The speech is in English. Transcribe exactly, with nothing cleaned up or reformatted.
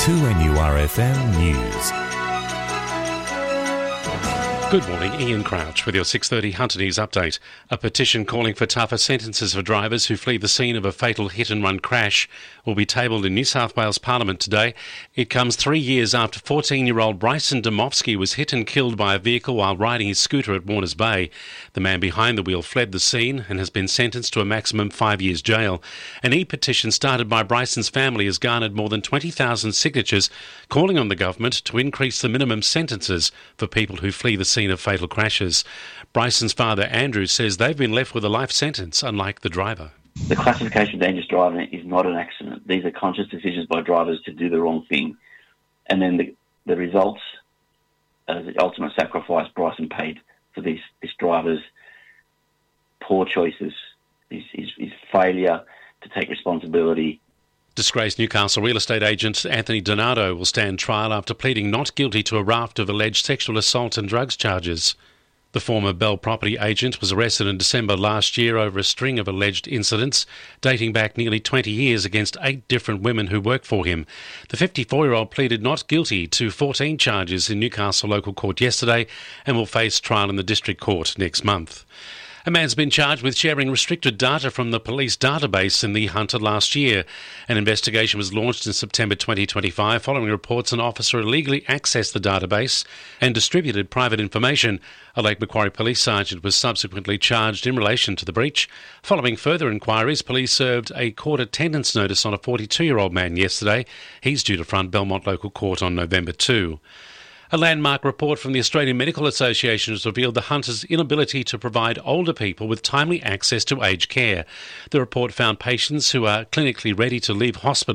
two N U R F M News. Good morning, Ian Crouch with your six thirty Hunter News update. A petition calling for tougher sentences for drivers who flee the scene of a fatal hit-and-run crash will be tabled in New South Wales Parliament today. It comes three years after fourteen-year-old Bryson Domofsky was hit and killed by a vehicle while riding his scooter at Warners Bay. The man behind the wheel fled the scene and has been sentenced to a maximum five years jail. An e-petition started by Bryson's family has garnered more than twenty thousand signatures calling on the government to increase the minimum sentences for people who flee the scene of fatal crashes. Bryson's father, Andrew, says they've been left with a life sentence, unlike the driver. The classification of dangerous driving is not an accident. These are conscious decisions by drivers to do the wrong thing. And then the, the results, uh, the ultimate sacrifice Bryson paid for these, this driver's poor choices, his, his, his failure to take responsibility. Disgraced Newcastle real estate agent Anthony Donato will stand trial after pleading not guilty to a raft of alleged sexual assault and drugs charges. The former Bell property agent was arrested in December last year over a string of alleged incidents dating back nearly twenty years against eight different women who worked for him. The fifty-four-year-old pleaded not guilty to fourteen charges in Newcastle local court yesterday and will face trial in the district court next month. A man's been charged with sharing restricted data from the police database in the Hunter last year. An investigation was launched in September twenty twenty-five following reports an officer illegally accessed the database and distributed private information. A Lake Macquarie police sergeant was subsequently charged in relation to the breach. Following further inquiries, police served a court attendance notice on a forty-two-year-old man yesterday. He's due to front Belmont local court on November second. A landmark report from the Australian Medical Association has revealed the Hunter's inability to provide older people with timely access to aged care. The report found patients who are clinically ready to leave hospital